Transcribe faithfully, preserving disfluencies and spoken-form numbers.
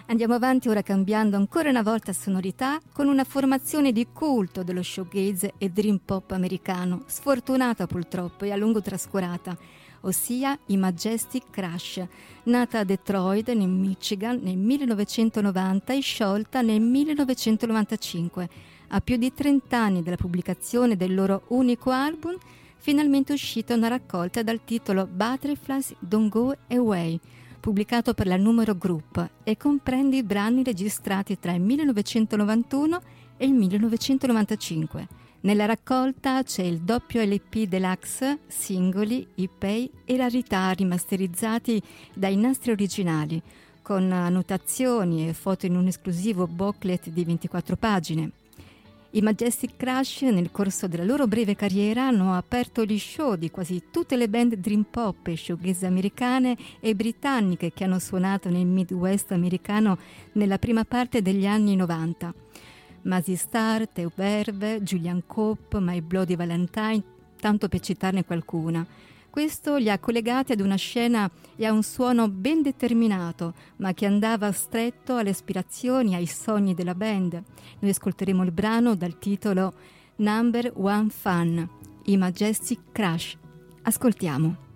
Andiamo avanti ora cambiando ancora una volta sonorità con una formazione di culto dello shoegaze e dream pop americano, sfortunata purtroppo e a lungo trascurata, ossia i Majestic Crush, nata a Detroit nel Michigan nel millenovecentonovanta e sciolta nel millenovecentonovantacinque. A più di trenta anni dalla pubblicazione del loro unico album, finalmente è uscita una raccolta dal titolo Butterflies Don't Go Away, pubblicato per la Numero Group, e comprende i brani registrati tra il millenovecentonovantuno e il millenovecentonovantacinque. Nella raccolta c'è il doppio L P deluxe, singoli, E P e rarità rimasterizzati dai nastri originali, con annotazioni e foto in un esclusivo booklet di ventiquattro pagine. I Majestic Crush nel corso della loro breve carriera hanno aperto gli show di quasi tutte le band dream pop e shoegaze americane e britanniche che hanno suonato nel Midwest americano nella prima parte degli anni novanta. Mazzy Star, Theo Verve, Julian Cope, My Bloody Valentine, tanto per citarne qualcuna. Questo li ha collegati ad una scena e a un suono ben determinato, ma che andava stretto alle aspirazioni e ai sogni della band. Noi ascolteremo il brano dal titolo Number One Fan, i Majestic Crush. Ascoltiamo.